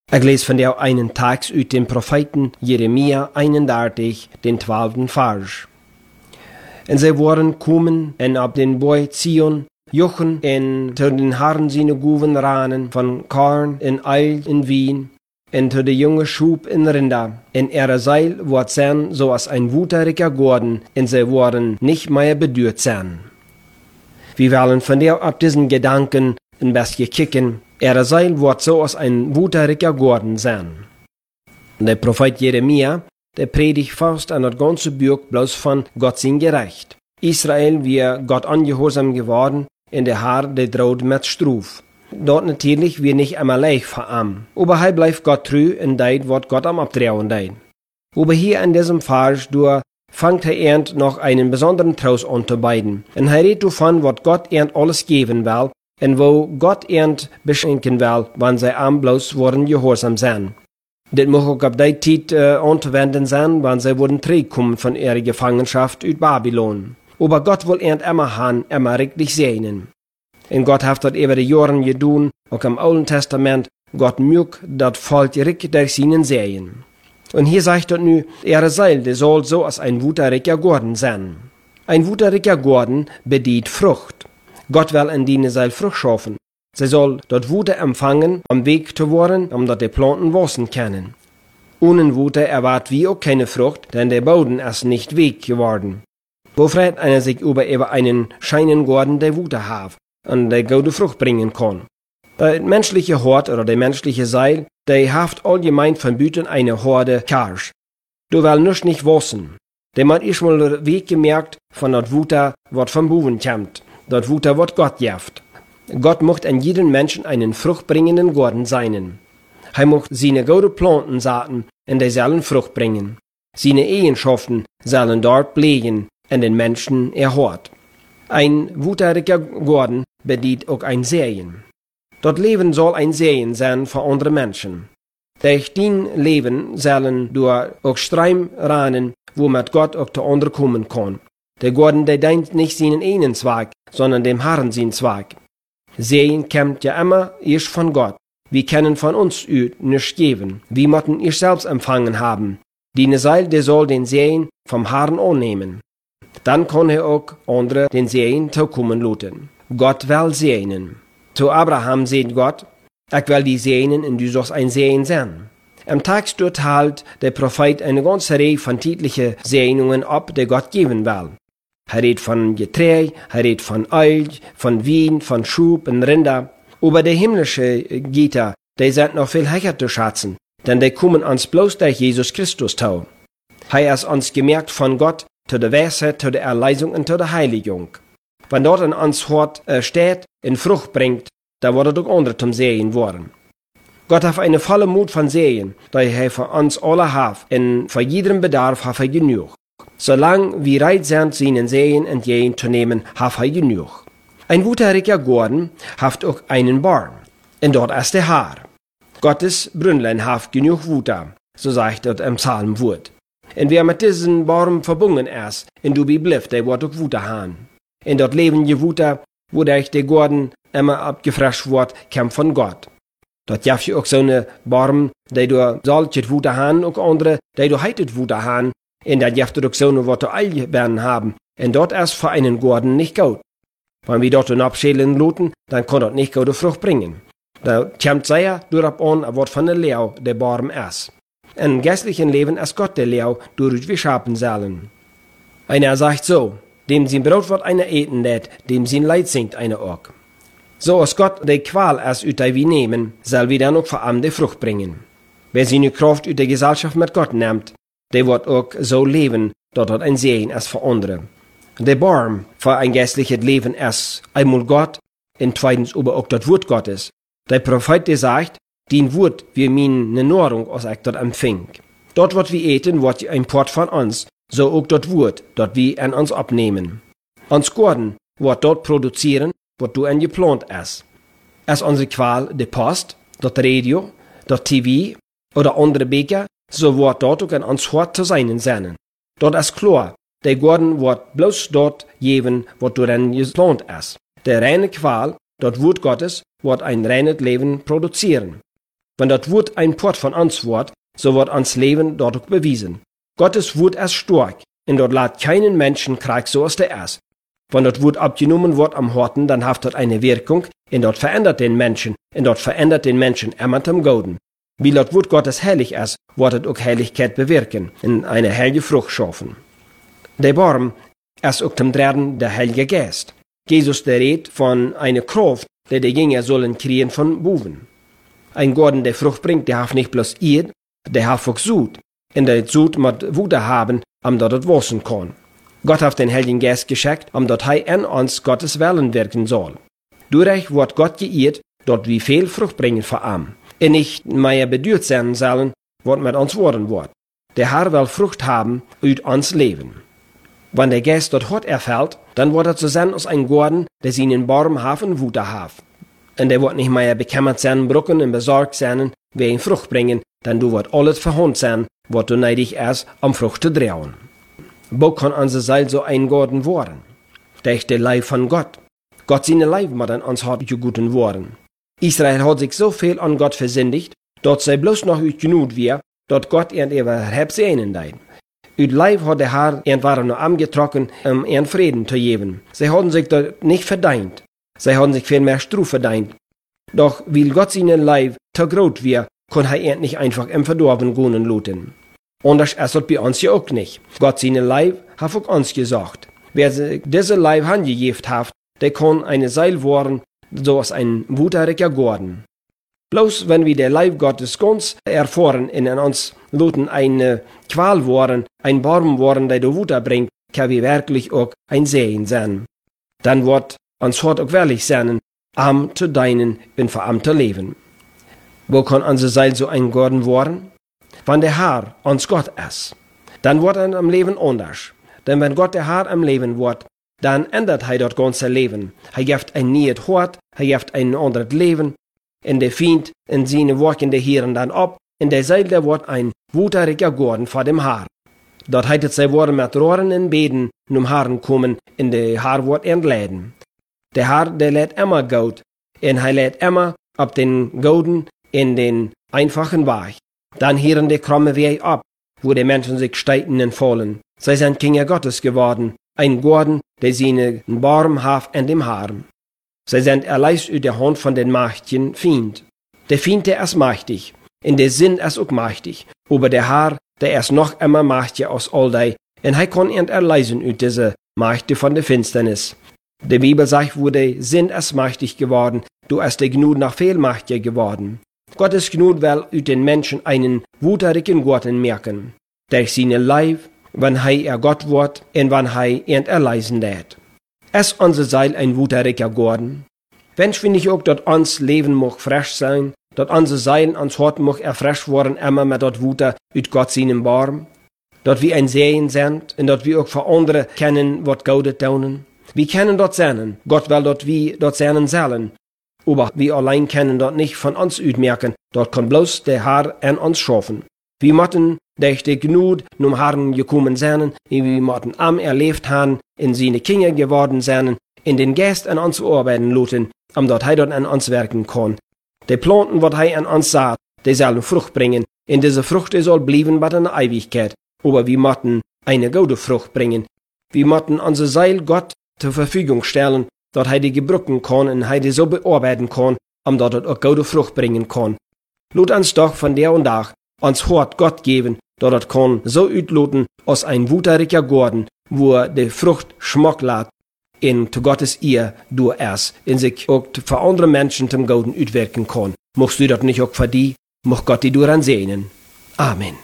Ich lese von der einen Text aus dem Propheten Jeremia 31, den 12. Vers. Und sie waren kommen und ab den Boy Zion, jochen en zu den Herren Synagogen ranen, von Korn in Eil in Wien, en zu de junge Schub in Rinder, en ihre Seil wordt zijn zoals ein wuteriger Gordon, en sie worden nicht mehr bedürt sein. Wir wollen von der ab diesen Gedanken ein bisschen kicken, ihre Seil wordt zoals ein wuteriger Gordon sein. Der Prophet Jeremia, der predigt fast an das ganze Buch bloß von Gott sind gerecht. Israel wir Gott angehorsam geworden, in der Herr, der droht mit Struf. Dort natürlich wir nicht einmal leicht verarmen. Aber hier bleibt Gott treu und deit, was Gott am Abdrehen deit. Aber hier in diesem Vers, du fangt er noch einen besonderen Trost unterbeiden. Und er redet davon, was Gott alles geben will, und wo Gott beschenken will, wann sie am bloß worden gehorsam sein. Das muss auch ab der Zeit anzuwenden sein, wann sie wurden zurückkommen von ihrer Gefangenschaft aus Babylon. Aber Gott will immer richtig segnen. Und Gott hat das über die Jahre getan, auch im Alten Testament, Gott mögt das Volk richtig durch seinen Segen. Und hier sagt er nu, ihre Seil, soll so als ein wuteriger Gordon sein. Ein wuteriger Gordon bedient Frucht. Gott will in die Seil Frucht schaffen. Sie soll dort Wuter empfangen, am Weg zu worden, dort die Planten wachsen können. Ohne Wuter erwartet wie auch keine Frucht, denn der Boden ist nicht weg geworden. Wo freut einer sich über einen scheinen Gordon, der Wuter hat und der gute Frucht bringen kann? Der menschliche Hort oder der menschliche Seil, der haft allgemein von Büten eine Horde Karsch. Du will nicht wachsen. Der hat erst mal Weg gemerkt von dat Wuter, wat vom Buben kommt. Dat Wuter, wat Gott jaft. Gott mocht an jeden Menschen einen fruchtbringenden Gordon seinen. Er mocht seine gute Planten saaten und die sollen Frucht bringen. Seine Eigenschaften sollen dort pflegen und den Menschen erhört. Ein wuteriger Gordon bedient auch ein Segen. Dort Leben soll ein Segen sein für andere Menschen. Durch dein Leben sollen du auch Streim ranen, wo mit Gott auch zu anderen kommen kann. Der Gordon, der dient nicht seinen einen Zweig, sondern dem Herrn seinen Zweig. Segen kommt ja immer erst von Gott. Wir können von uns nichts geben. Wir müssen ihr selbst empfangen haben. Die Seil, der soll den Segen vom Herrn annehmen. Dann kann er auch andere den Segen zukommen lassen. Gott will segnen. Zu Abraham sagt Gott, ich will die segnen und du sollst ein Segen sein. Am Text dort halt der Prophet eine ganze Reihe von täglichen Segnungen ab, die Gott geben will. Er redet von Getreide, er redet von Öl, von Wein, von Schub und Rinder. Aber der himmlische Güter, die sind noch viel höher zu schätzen, denn die kommen uns bloß durch Jesus Christus zu. Er ist uns gemerkt von Gott, zu der Weisheit, zu der Erlösung und zu der Heiligung. Wenn dort in uns Hort steht, in Frucht bringt, da wird auch andere zum Sehen worden. Gott hat eine volle Mut von Sehen, da er für uns alle hat, und für jeden Bedarf hat er genug. Solange wir bereit sind, seinen Sehen entgegenzunehmen, hat er genug. Ein wuteriger Gordon hat auch einen Baum, und dort ist der Herr. Gottes Brünnlein hat genug Wuter, so sagt dort im Psalmwort. Und wer mit diesem Baum verbunden ist, in du bleibt, der wird auch Wuter haben. In dort leben die Wuter, wodurch der Gordon immer abgefrischt wird, kommt von Gott. Dort gibt es auch so eine Baum, die du solches Wuter haben, auch andere, die du heitet Wuter haben. Und da gibt es auch so eine, was du Eilbeeren haben. Und dort ist für einen Gordon nicht gut. Wenn wir dort abschälen luten, dann kann dort nicht gute Frucht bringen. Da kommt sehr durchaus an, was von der Leo der Baum ist. Im geistlichen Leben ist Gott der Leo, durch wir schaffen sollen. Einer sagt so, dem sein Brot wird einer eten lädt, dem sein Leid singt einer auch. So als Gott die Qual aus der wir nehmen, soll wir dann auch vor allem die Frucht bringen. Wer seine Kraft aus der Gesellschaft mit Gott nimmt, der wird auch so leben, dass dort ein Segen ist für andere. Der Baum für ein geistliches Leben ist einmal Gott und zweitens aber auch das Wort Gottes. Der Prophet, der sagt, den Wort wir meine Nahrung, als ich dort empfing. Dort, was wir eten, wird ein Port von uns, so auch das Wort, dort wir an uns abnehmen. Uns Gordon wird dort produzieren, was du an geplant ist. Ist unsere Qual die Post, das Radio, das TV oder andere Beker, so wird dort auch an uns Hort zu sein sein. Dort ist klar, der Gordon wird bloß dort geben, was du dann geplant ist. Der reine Qual, das Wort Gottes, wird ein reines Leben produzieren. Wenn das Wort ein Port von uns wird, so wird uns Leben dort auch bewiesen. Gottes Wort ist stark, und dort lässt keinen Menschen Krieg so als der ist. Wenn das Wort abgenommen wird am Horten, dann hat das eine Wirkung, und dort verändert den Menschen, und dort verändert den Menschen immer zum Guten. Wie das Wort Gottes heilig ist, wird es auch Heiligkeit bewirken, in eine heilige Frucht schaffen. Der Baum ist auch zum Dritten der Heilige Geist. Jesus der redet von einer Kraft, die die Jünger sollen kriegen von Buben. Ein Gordon, der Frucht bringt, der hat nicht bloß Eid, der hat auch Sud. Und der Sud mit Wunder haben, dass es wachsen kann. Gott hat den Heiligen Geist geschickt, dass er in uns Gottes Willen wirken soll. Dadurch wird Gott geehrt, dort wie viel Frucht bringen für ihn. Und nicht mehr bedürft sein sollen, was mit uns worden wird. Der Herr will Frucht haben aus uns Leben. Wenn der Geist dort hart erfällt, dann wird er zu sein aus ein Gordon, der seinen Baum haben Wunder hat. Und der wird nicht mehr bekümmert sein, Brücken und besorgt sein, wie ihn Frucht bringen, denn du wird alles verhund sein, was du neidig ist, um Frucht zu drehen. Wo kann unser Seil so ein Gordon worden? Der ist der Leib von Gott. Gott seine Leib mit an uns hat guten worden. Israel hat sich so viel an Gott versündigt, dort sei bloß noch genug wir, dort Gott ihn überhaupt sehnen dein. Ut Leib hat der Herr waren nur angetrocken, ihren Frieden zu geben. Sie haben sich dort nicht verdient. Sie haben sich viel mehr Struf verdient. Doch weil Gott seinen Leib zu groß wir, kann er nicht einfach im Verdorben gehen lassen. Anders ist es bei uns ja auch nicht. Gott seinen Leib hat auch uns gesagt. Wer sich diese Leib angegeben hat, der kann eine Seil werden, so als ein wuteriger Gordon. Bloß wenn wir der Leib Gottes ganz erfahren in uns lassen eine Qual worden, ein Baum worden, der Wuter bringt, kann wir wirklich auch ein Segen sein. Dann wird uns Hort auch wirklich sein, arm zu deinen und verarmt zu leben. Wo kann unser Seil so ein Gordon werden? Wenn der Herr uns Gott ist, dann wird er am Leben anders. Denn wenn Gott der Herr am Leben wird, dann ändert er das ganze Leben. Er gibt ein neues Hort, er gibt ein anderes Leben. Und der Feind in seine Worten der Herren dann ab, und der Seil der wird ein wuteriger Gordon vor dem Haar. Dort heitet sie worden mit Rohren und Beten zum Haaren kommen, in der Haar wird entladen. Der Herr, der lädt immer Gold, und er lädt immer ab den Golden in den einfachen Weg. Dann hören die krumme Weg ab, wo die Menschen sich streiten und fallen. Sie sind Kinder Gottes geworden, ein Gordon, der seine Baum hat in dem Haar. Sie sind erleist aus der Hand von den mächtigen Feind. Der Feind, der ist mächtig, und der Sinn ist auch mächtig, aber der Herr, der ist noch immer mächtiger als all die, und er kann ihn erleisen aus dieser Mächte von der Finsternis. Die Bibel sagt, wo der Sinn ist mächtig geworden, du ist der Gnut noch viel mächtiger geworden. Gottes Gnut will aus den Menschen einen wuterigen Gordon merken, der seine Leib, wenn er Gott wird, und wenn ihn erleisen lädt. Ist unser Seil ein wuteriger Gordon? Wünsch wir nicht auch, dass uns Leben mag frisch sein, dass unser Seil uns Hort mag erfrischt worden, immer mit dort Wuter ut Gott seinem Baum, dass wir ein Sehen sind, und dass wir auch für andere kennen, was Gott tun. Wir kennen dort sehnen, Gott will dort wir dort sehnen sollen, aber wir allein können dort nicht von uns utmerken, dort kann bloß der Herr an uns schaffen. Wir müssen durch die Gnut zum Herrn gekommen sein, wir müssen am erlebt haben, in seine Kinder geworden sein, in den Geist an uns arbeiten lassen, dort er dort an uns wirken kann. Die Planten, was er an uns sagt, die sollen Frucht bringen, und diese Frucht die soll bleiben bei der Ewigkeit. Aber wir müssen eine gute Frucht bringen. Wir müssen unser Seil Gott zur Verfügung stellen, dort er die gebrücken kann und er die so bearbeiten kann, dort er auch gute Frucht bringen kann. Lut uns doch von der und Tag uns Hort Gott geben, dort er kann so utloten aus ein wuteriger Gordon, wo er die Frucht Schmack lässt, in zu Gottes Ehe durch es, in sich auch für andere Menschen zum Guten utwirken kann. Mochst du das nicht auch für die, moch Gott die durch ansehen. Amen.